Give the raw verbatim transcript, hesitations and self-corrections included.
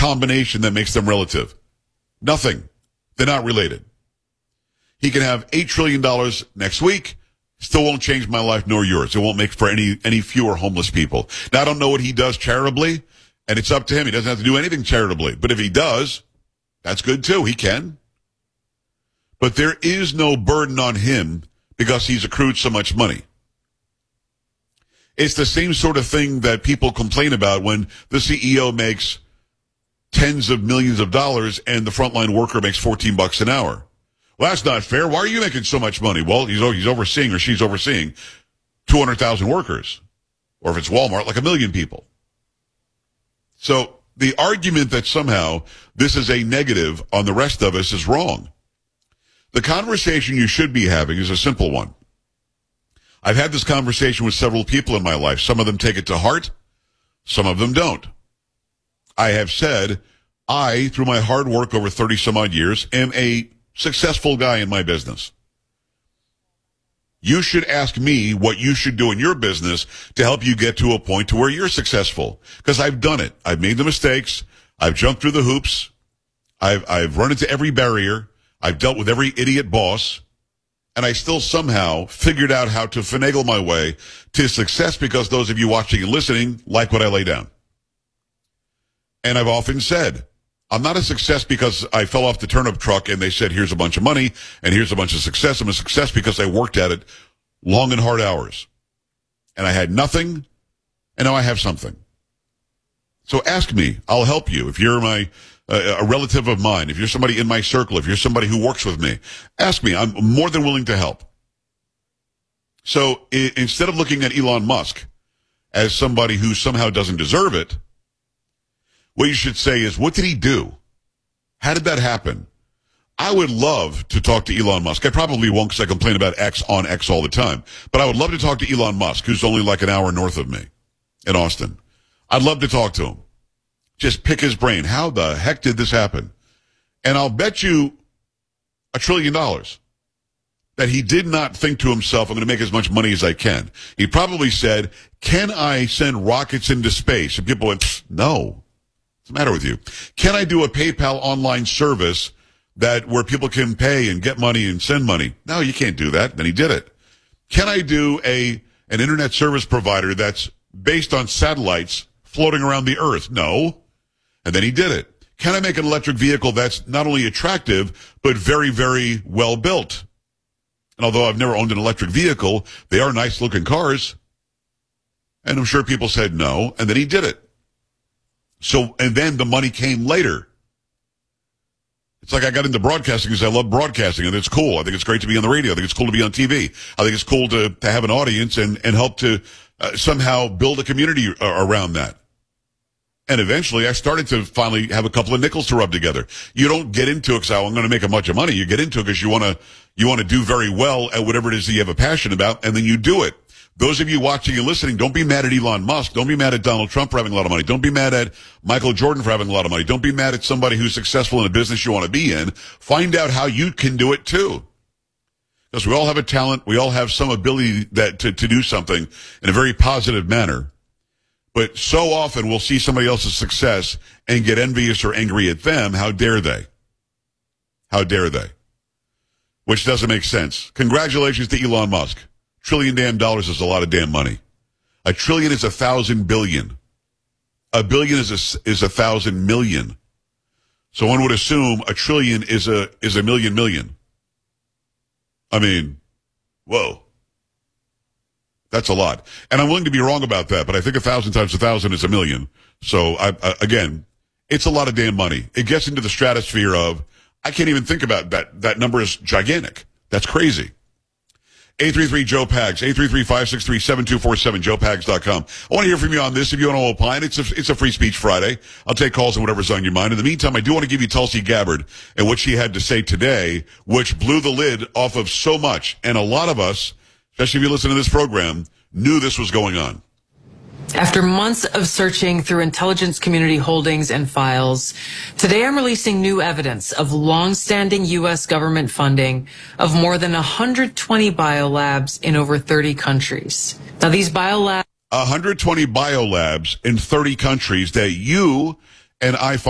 combination that makes them relative? Nothing. They're not related. He can have eight trillion dollars next week. Still won't change my life nor yours. It won't make for any, any fewer homeless people. Now, I don't know what he does charitably, and it's up to him. He doesn't have to do anything charitably. But if he does, that's good too. He can. But there is no burden on him because he's accrued so much money. It's the same sort of thing that people complain about when the C E O makes tens of millions of dollars and the frontline worker makes fourteen bucks an hour. Well, that's not fair. Why are you making so much money? Well, he's, he's overseeing or she's overseeing two hundred thousand workers. Or if it's Walmart, like a million people. So the argument that somehow this is a negative on the rest of us is wrong. The conversation you should be having is a simple one. I've had this conversation with several people in my life. Some of them take it to heart. Some of them don't. I have said, I, through my hard work over thirty some odd years, am a successful guy in my business. You should ask me what you should do in your business to help you get to a point to where you're successful. Because I've done it. I've made the mistakes. I've jumped through the hoops. I've, I've run into every barrier. I've dealt with every idiot boss. And I still somehow figured out how to finagle my way to success because those of you watching and listening like what I lay down. And I've often said, I'm not a success because I fell off the turnip truck and they said, here's a bunch of money and here's a bunch of success. I'm a success because I worked at it long and hard hours. And I had nothing, and now I have something. So ask me. I'll help you. If you're my uh, a relative of mine, if you're somebody in my circle, if you're somebody who works with me, ask me. I'm more than willing to help. So I- instead of looking at Elon Musk as somebody who somehow doesn't deserve it, what you should say is, what did he do? How did that happen? I would love to talk to Elon Musk. I probably won't because I complain about X on X all the time. But I would love to talk to Elon Musk, who's only like an hour north of me in Austin. I'd love to talk to him. Just pick his brain. How the heck did this happen? And I'll bet you a trillion dollars that he did not think to himself, I'm going to make as much money as I can. He probably said, can I send rockets into space? And people went, no. What's the matter with you? Can I do a PayPal online service that where people can pay and get money and send money? No, you can't do that. Then he did it. Can I do a an internet service provider that's based on satellites floating around the earth? No. And then he did it. Can I make an electric vehicle that's not only attractive, but very, very well built? And although I've never owned an electric vehicle, they are nice looking cars. And I'm sure people said no. And then he did it. So, and then the money came later. It's like I got into broadcasting because I love broadcasting and it's cool. I think it's great to be on the radio. I think it's cool to be on T V. I think it's cool to, to have an audience and, and help to uh, somehow build a community around that. And eventually I started to finally have a couple of nickels to rub together. You don't get into it because oh, I'm going to make a bunch of money. You get into it because you want to, you want to do very well at whatever it is that you have a passion about, and then you do it. Those of you watching and listening, don't be mad at Elon Musk. Don't be mad at Donald Trump for having a lot of money. Don't be mad at Michael Jordan for having a lot of money. Don't be mad at somebody who's successful in a business you want to be in. Find out how you can do it too. Because we all have a talent. We all have some ability that to, to do something in a very positive manner. But so often we'll see somebody else's success and get envious or angry at them. How dare they? How dare they? Which doesn't make sense. Congratulations to Elon Musk. Trillion damn dollars is a lot of damn money. A trillion is a thousand billion. A billion is a, is a thousand million. So one would assume a trillion is a, is a million million. I mean, whoa. That's a lot. And I'm willing to be wrong about that, but I think a thousand times a thousand is a million. So I, I, again, it's a lot of damn money. It gets into the stratosphere of, I can't even think about that. That number is gigantic. That's crazy. eight three three Joe Pags, eight three three, five six three, seven two four seven, joe pags dot com. I want to hear from you on this. If you want to opine, it's a, it's a free speech Friday. I'll take calls on whatever's on your mind. In the meantime, I do want to give you Tulsi Gabbard and what she had to say today, which blew the lid off of so much. And a lot of us, especially if you listen to this program, knew this was going on. After months of searching through intelligence community holdings and files, today I'm releasing new evidence of long-standing U S government funding of more than one hundred twenty biolabs in over thirty countries. Now, these biolabs... one hundred twenty biolabs in thirty countries that you and I